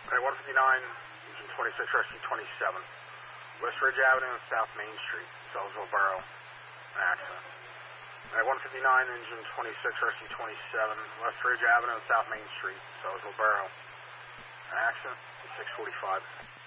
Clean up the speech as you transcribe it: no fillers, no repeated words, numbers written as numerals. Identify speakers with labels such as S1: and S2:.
S1: Okay, 159, engine 26, rescue 27. West Ridge Avenue and South Main Street, Sellersville Borough. An accident. Okay, 159, engine 26, rescue 27. West Ridge Avenue and South Main Street, Sellersville Borough. An accident, 645.